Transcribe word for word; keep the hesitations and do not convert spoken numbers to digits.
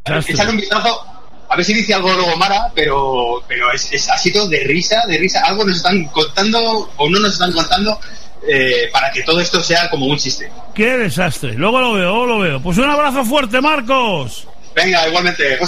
Echarle un vistazo, a ver si dice algo luego Mara, pero, pero es, es así todo de risa, de risa. Algo nos están contando o no nos están contando eh, para que todo esto sea como un chiste. Qué desastre. Luego lo veo, luego lo veo. Pues un abrazo fuerte, Marcos. Venga, igualmente.